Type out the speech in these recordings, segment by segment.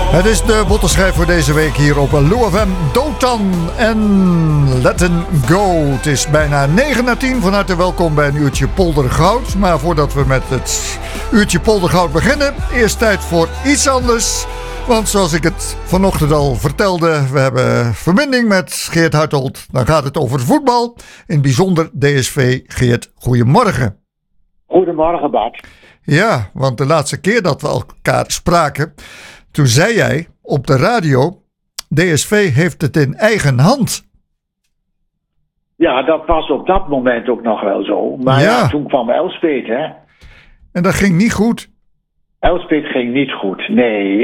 Het is de bottenschijf voor deze week hier op Lou FM. Dotan en Letten Go. Het is bijna 9:10. Van harte welkom bij een uurtje Poldergoud. Maar voordat we met het uurtje Poldergoud beginnen, eerst tijd voor iets anders. Want zoals ik het vanochtend al vertelde, we hebben verbinding met Geert Hartold. Dan gaat het over voetbal, in het bijzonder DSV. Geert, goedemorgen. Goedemorgen, Bart. Ja, want de laatste keer dat we elkaar spraken, toen zei jij op de radio, DSV heeft het in eigen hand. Ja, dat was op dat moment ook nog wel zo. Maar ja, toen kwam Elspeth, hè. En dat ging niet goed. Elspeth ging niet goed, nee.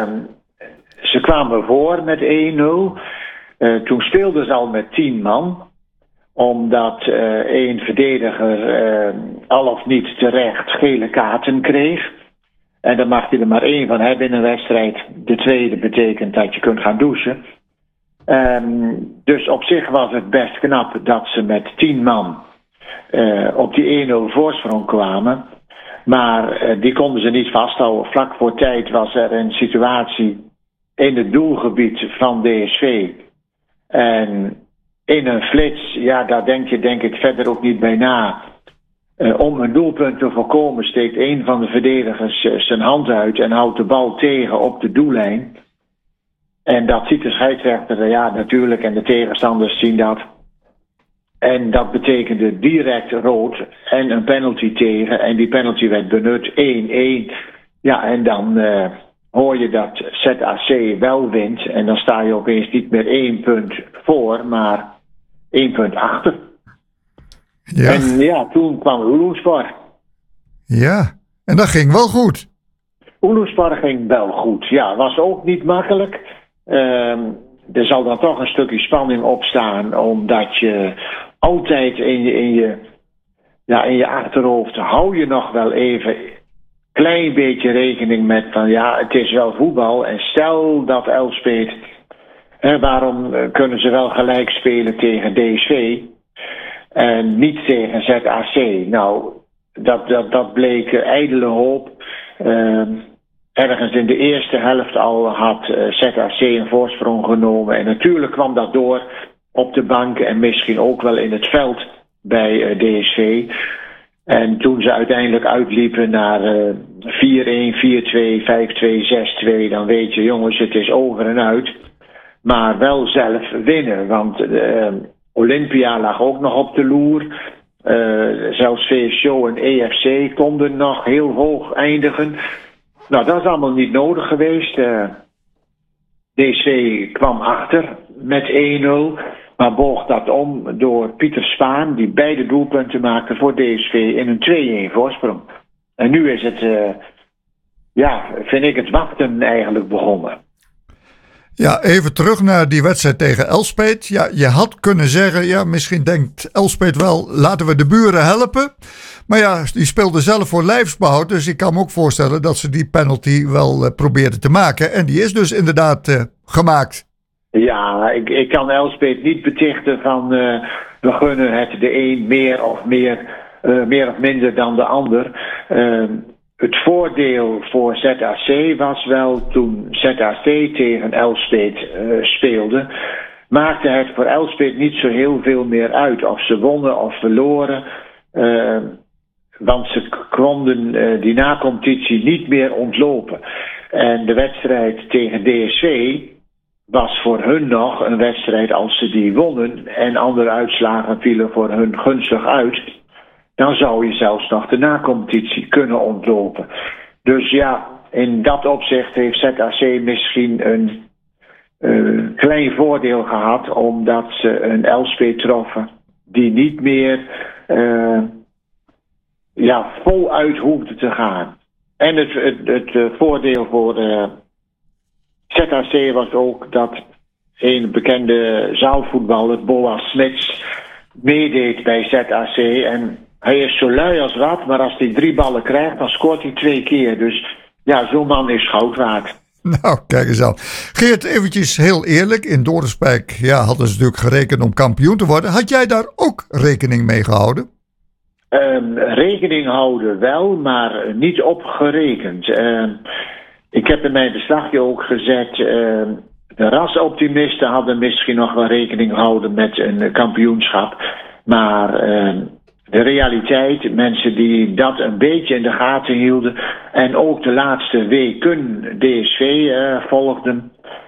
Ze kwamen voor met 1-0. Toen speelden ze al met 10 man. Omdat één verdediger al of niet terecht gele kaarten kreeg. En dan mag je er maar 1 van hebben in een wedstrijd. De tweede betekent dat je kunt gaan douchen. Dus op zich was het best knap dat ze met 10 man op die 1-0 voorsprong kwamen. Maar die konden ze niet vasthouden. Vlak voor tijd was er een situatie in het doelgebied van DSV. En in een flits, ja, daar denk ik verder ook niet bij na. Om een doelpunt te voorkomen steekt een van de verdedigers zijn hand uit en houdt de bal tegen op de doellijn. En dat ziet de scheidsrechter, ja natuurlijk, en de tegenstanders zien dat. En dat betekende direct rood en een penalty tegen. En die penalty werd benut, 1-1. Ja, en dan hoor je dat ZAC wel wint. En dan sta je opeens niet meer 1 punt voor, maar 1 punt achter. Ja. En ja, toen kwam Oeloespor. Ja, en dat ging wel goed. Oeloespor ging wel goed. Ja, was ook niet makkelijk. Er zal dan toch een stukje spanning opstaan, omdat je altijd in je achterhoofd hou je nog wel even klein beetje rekening met van ja, het is wel voetbal. En stel dat Elspeth, waarom kunnen ze wel gelijk spelen tegen DSV en niet tegen ZAC? Nou, dat bleek ijdele hoop. Ergens in de eerste helft al had ZAC een voorsprong genomen. En natuurlijk kwam dat door op de bank en misschien ook wel in het veld bij DSV. En toen ze uiteindelijk uitliepen naar 4-1, 4-2, 5-2, 6-2... dan weet je, jongens, het is over en uit. Maar wel zelf winnen, want Olympia lag ook nog op de loer. Zelfs VSO en EFC konden nog heel hoog eindigen. Nou, dat is allemaal niet nodig geweest. DSV kwam achter met 1-0, maar boog dat om door Pieter Spaan, die beide doelpunten maakte voor DSV in een 2-1 voorsprong. En nu is het, vind ik het wachten eigenlijk begonnen. Ja, even terug naar die wedstrijd tegen Elspeth. Ja, je had kunnen zeggen, ja, misschien denkt Elspeth wel, laten we de buren helpen. Maar ja, die speelde zelf voor lijfsbehoud, dus ik kan me ook voorstellen dat ze die penalty wel probeerden te maken. En die is dus inderdaad gemaakt. Ja, ik kan Elspeth niet betichten van we gunnen het de een meer of minder dan de ander. Het voordeel voor ZAC was wel toen ZAC tegen Elspeth speelde, maakte het voor Elspeth niet zo heel veel meer uit of ze wonnen of verloren. Want ze konden die nacompetitie niet meer ontlopen. En de wedstrijd tegen DSV was voor hun nog een wedstrijd als ze die wonnen en andere uitslagen vielen voor hun gunstig uit. Dan zou je zelfs nog de nacompetitie kunnen ontlopen. Dus ja, in dat opzicht heeft ZAC misschien een klein voordeel gehad, omdat ze een Elspeth troffen die niet meer voluit hoefde te gaan. En het voordeel voor ZAC was ook dat een bekende zaalvoetballer, Boas Smits, meedeed bij ZAC. En hij is zo lui als wat, maar als hij 3 ballen krijgt, dan scoort hij 2 keer. Dus ja, zo'n man is goud waard. Nou, kijk eens aan. Geert, eventjes heel eerlijk. In Doornspijk hadden ze natuurlijk gerekend om kampioen te worden. Had jij daar ook rekening mee gehouden? Rekening houden wel, maar niet op gerekend. Ik heb in mijn verslagje ook gezet, de rasoptimisten hadden misschien nog wel rekening gehouden met een kampioenschap. Maar de realiteit, mensen die dat een beetje in de gaten hielden en ook de laatste weken DSV volgden.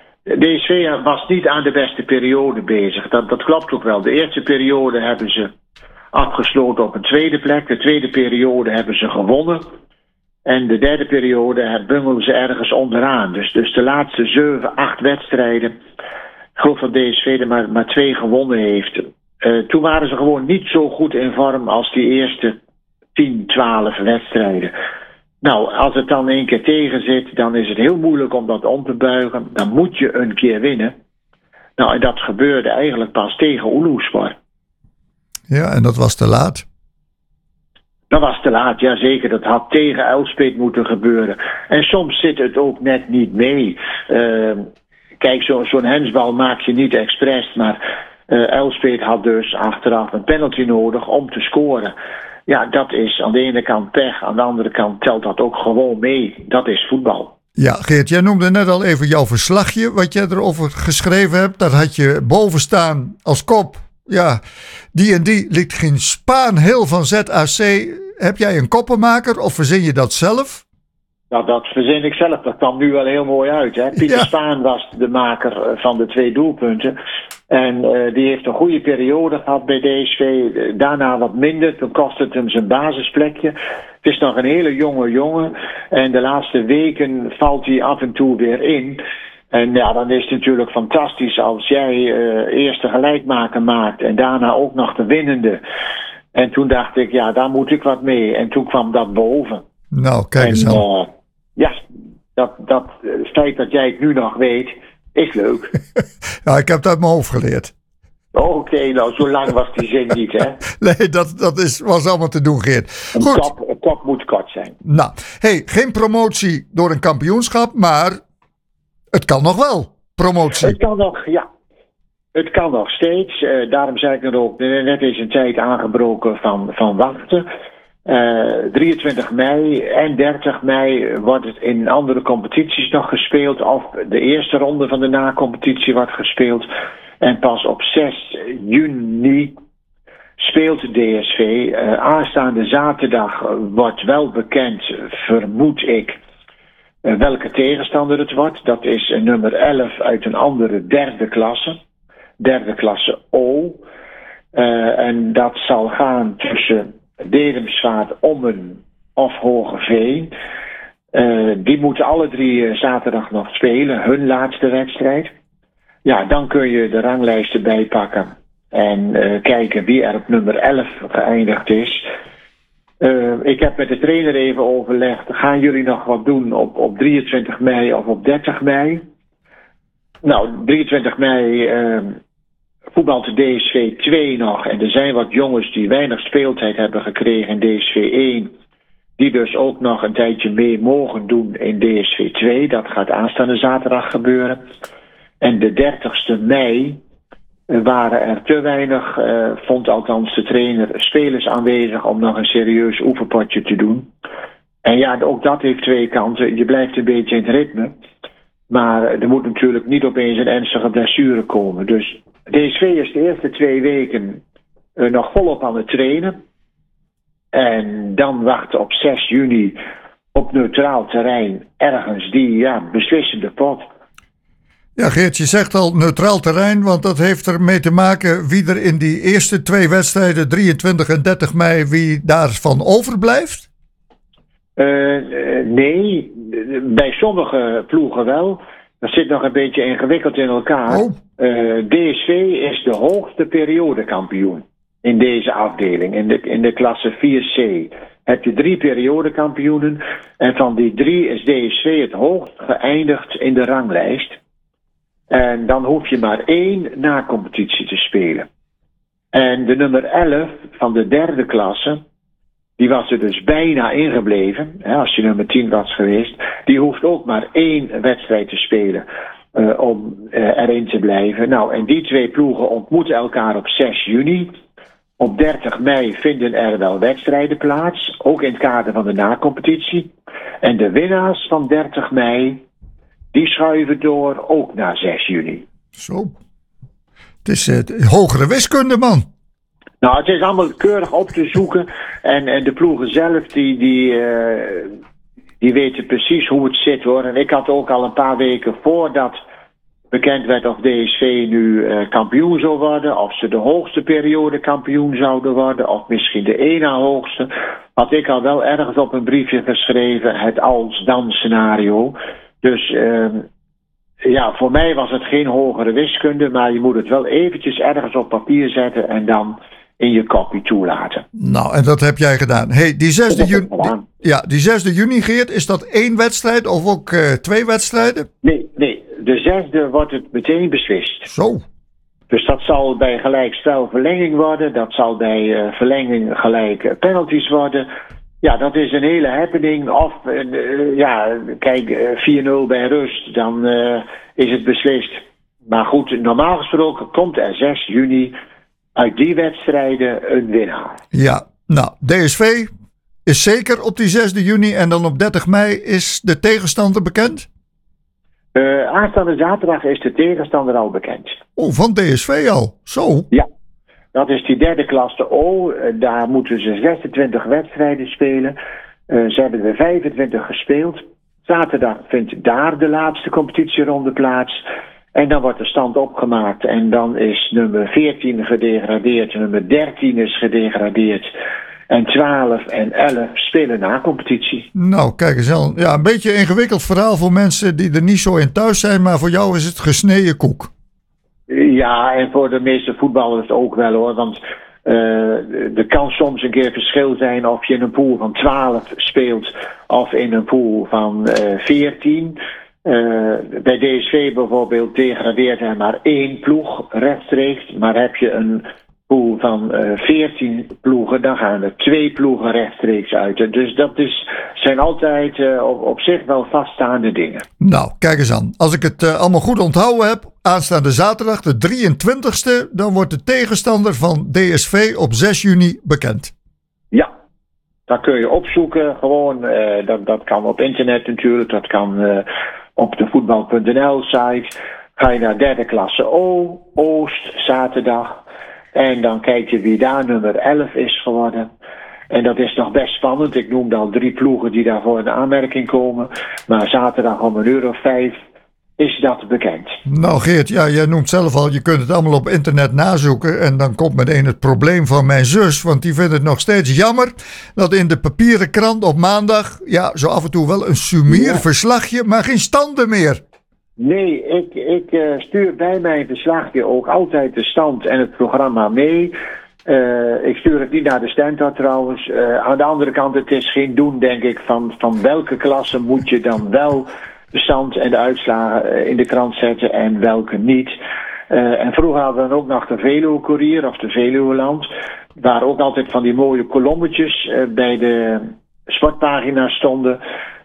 DSV was niet aan de beste periode bezig. Dat klopt ook wel. De eerste periode hebben ze afgesloten op een tweede plek. De tweede periode hebben ze gewonnen. En de derde periode bungelden ze ergens onderaan. Dus de laatste 7, 8 wedstrijden. Ik geloof dat DSV er maar 2 gewonnen heeft. Toen waren ze gewoon niet zo goed in vorm als die eerste 10, 12 wedstrijden. Nou, als het dan 1 keer tegen zit, dan is het heel moeilijk om dat om te buigen. Dan moet je een keer winnen. Nou, en dat gebeurde eigenlijk pas tegen Uluspor. Ja, en dat was te laat. Dat was te laat, ja zeker. Dat had tegen Elfspeet moeten gebeuren. En soms zit het ook net niet mee. Kijk, zo'n hensbal maak je niet expres, maar Elfspeet had dus achteraf een penalty nodig om te scoren. Ja, dat is aan de ene kant pech, aan de andere kant telt dat ook gewoon mee. Dat is voetbal. Ja, Geert, jij noemde net al even jouw verslagje, wat jij erover geschreven hebt. Daar had je boven staan als kop. Ja, die en die liet geen Spaan heel van ZAC. Heb jij een koppenmaker of verzin je dat zelf? Nou, dat verzin ik zelf. Dat kwam nu wel heel mooi uit. Hè? Pieter Spaan was de maker van de 2 doelpunten. En die heeft een goede periode gehad bij DSV. Daarna wat minder. Toen kostte het hem zijn basisplekje. Het is nog een hele jonge jongen. En de laatste weken valt hij af en toe weer in. En ja, dan is het natuurlijk fantastisch als jij eerst de gelijkmaker maakt. En daarna ook nog de winnende. En toen dacht ik, ja, daar moet ik wat mee. En toen kwam dat boven. Nou, kijk eens aan. Ja, dat feit dat jij het nu nog weet, is leuk. Ja, ik heb het uit mijn hoofd geleerd. Oké, nou, zo lang was die zin niet, hè? Nee, dat was allemaal te doen, Geert. Goed. Een kop moet kort zijn. Nou, geen promotie door een kampioenschap, maar het kan nog wel, promotie. Het kan nog, ja. Het kan nog steeds. Daarom zei ik net ook, net is een tijd aangebroken van wachten. 23 mei en 30 mei wordt het in andere competities nog gespeeld. Of de eerste ronde van de na-competitie wordt gespeeld. En pas op 6 juni speelt de DSV. Aanstaande zaterdag wordt wel bekend, vermoed ik, welke tegenstander het wordt. Dat is nummer 11 uit een andere derde klasse. Derde klasse O. En dat zal gaan tussen Dedemsvaart, Ommen of Hogeveen. Die moeten alle 3 zaterdag nog spelen. Hun laatste wedstrijd. Ja, dan kun je de ranglijsten bijpakken. En kijken wie er op nummer 11 geëindigd is. Ik heb met de trainer even overlegd. Gaan jullie nog wat doen op 23 mei of op 30 mei? Nou, 23 mei voetbalt de DSV 2 nog. En er zijn wat jongens die weinig speeltijd hebben gekregen in DSV 1. Die dus ook nog een tijdje mee mogen doen in DSV 2. Dat gaat aanstaande zaterdag gebeuren. En de 30ste mei waren er te weinig, vond althans de trainer, spelers aanwezig om nog een serieus oefenpotje te doen. En ja, ook dat heeft 2 kanten. Je blijft een beetje in het ritme. Maar er moet natuurlijk niet opeens een ernstige blessure komen. Dus DSV is de eerste 2 weken nog volop aan het trainen. En dan wachten op 6 juni op neutraal terrein ergens die beslissende pot. Ja, Geert, je zegt al neutraal terrein, want dat heeft ermee te maken wie er in die eerste 2 wedstrijden, 23 en 30 mei, wie daarvan overblijft? Nee, bij sommige ploegen wel. Dat zit nog een beetje ingewikkeld in elkaar. Oh. DSV is de hoogste periodekampioen in deze afdeling, in de klasse 4C. Heb je 3 periodekampioenen en van die 3 is DSV het hoogst geëindigd in de ranglijst. En dan hoef je maar 1 na-competitie te spelen. En de nummer 11 van de derde klasse, die was er dus bijna ingebleven. Als je nummer 10 was geweest. Die hoeft ook maar 1 wedstrijd te spelen om erin te blijven. Nou, en die 2 ploegen ontmoeten elkaar op 6 juni. Op 30 mei vinden er wel wedstrijden plaats, ook in het kader van de na-competitie. En de winnaars van 30 mei, die schuiven door ook naar 6 juni. Zo. Het is hogere wiskunde, man. Nou, het is allemaal keurig op te zoeken. En de ploegen zelf, die weten precies hoe het zit, hoor. En ik had ook al een paar weken voordat bekend werd of DSV nu kampioen zou worden, of ze de hoogste periode kampioen zouden worden, of misschien de ene hoogste, had ik al wel ergens op een briefje geschreven, het als-dan scenario. Dus voor mij was het geen hogere wiskunde, maar je moet het wel eventjes ergens op papier zetten en dan in je kopie toelaten. Nou, en dat heb jij gedaan. Hey, die 6e juni, die 6e juni, Geert, is dat 1 wedstrijd of ook 2 wedstrijden? Nee. De 6e wordt het meteen beslist. Zo. Dus dat zal bij gelijkspel verlenging worden. Dat zal bij verlenging gelijk penalties worden. Ja, dat is een hele happening. Of, kijk, 4-0 bij rust, dan is het beslist. Maar goed, normaal gesproken komt er 6 juni uit die wedstrijden een winnaar. Ja, nou, DSV is zeker op die 6e juni en dan op 30 mei is de tegenstander bekend? Aanstaande zaterdag is de tegenstander al bekend. Oh, van DSV al? Zo? Ja, dat is die derde klasse O. Daar moeten ze 26 wedstrijden spelen. Ze hebben er 25 gespeeld. Zaterdag vindt daar de laatste competitieronde plaats. En dan wordt de stand opgemaakt. En dan is nummer 14 gedegradeerd. Nummer 13 is gedegradeerd. En 12 en 11 spelen na competitie. Nou, kijk eens aan. Ja, een beetje een ingewikkeld verhaal voor mensen die er niet zo in thuis zijn. Maar voor jou is het gesneden koek. Ja, en voor de meeste voetballers ook wel, hoor. Want er kan soms een keer verschil zijn of je in een pool van 12 speelt of in een pool van 14. Bij DSV bijvoorbeeld degradeert er maar 1 ploeg rechtstreeks. Maar heb je een pool van 14 ploegen, dan gaan er 2 ploegen rechtstreeks uit. Dus dat zijn altijd op zich wel vaststaande dingen. Nou, kijk eens aan. Als ik het allemaal goed onthouden heb, aanstaande zaterdag, de 23e, dan wordt de tegenstander van DSV op 6 juni bekend. Ja, dat kun je opzoeken. Gewoon, dat kan op internet natuurlijk, dat kan op de voetbal.nl site. Ga je naar derde klasse O, Oost, zaterdag. En dan kijk je wie daar nummer 11 is geworden. En dat is nog best spannend. Ik noemde al 3 ploegen die daarvoor in aanmerking komen. Maar zaterdag om 5:00 is dat bekend. Nou Geert, ja, jij noemt zelf al, je kunt het allemaal op internet nazoeken. En dan komt meteen het probleem van mijn zus. Want die vindt het nog steeds jammer dat in de papieren krant op maandag, ja, zo af en toe wel een sumier verslagje, maar geen standen meer. Nee, ik stuur bij mijn verslagje ook altijd de stand en het programma mee. Ik stuur het niet naar de Stentor trouwens. Aan de andere kant, het is geen doen, denk ik, van welke klasse moet je dan wel de stand en de uitslagen in de krant zetten en welke niet. En vroeger hadden we dan ook nog de Veluwe-Courier of de Veluweland, waar ook altijd van die mooie kolommetjes bij de sportpagina's stonden.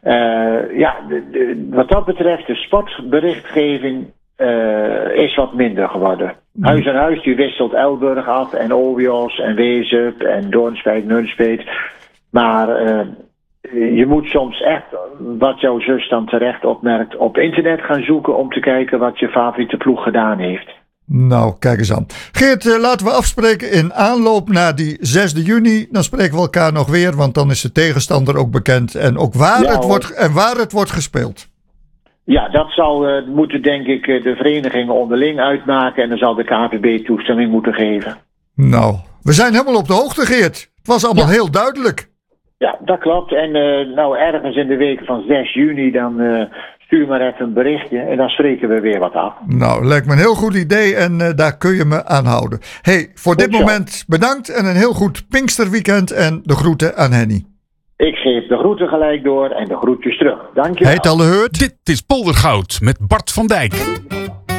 Wat dat betreft, de sportberichtgeving is wat minder geworden. Huis aan Huis die wisselt Elburg af en Ovios en Wezep en Doornspijk, Nunspeet. Maar je moet soms echt, wat jouw zus dan terecht opmerkt, op internet gaan zoeken om te kijken wat je favoriete ploeg gedaan heeft. Nou, kijk eens aan. Geert, laten we afspreken in aanloop naar die 6e juni. Dan spreken we elkaar nog weer, want dan is de tegenstander ook bekend. En ook waar het wordt gespeeld. Ja, dat zal moeten, denk ik, de verenigingen onderling uitmaken. En dan zal de KVB toestemming moeten geven. Nou, we zijn helemaal op de hoogte, Geert. Het was allemaal heel duidelijk. Ja, dat klopt. En ergens in de week van 6 juni, dan stuur maar even een berichtje en dan spreken we weer wat af. Nou, lijkt me een heel goed idee en daar kun je me aan houden. Hey, voor dit moment bedankt en een heel goed Pinksterweekend en de groeten aan Henny. Ik geef de groeten gelijk door en de groetjes terug. Dank je wel. Heet al gehoord? Dit is Poldergoud met Bart van Dijk.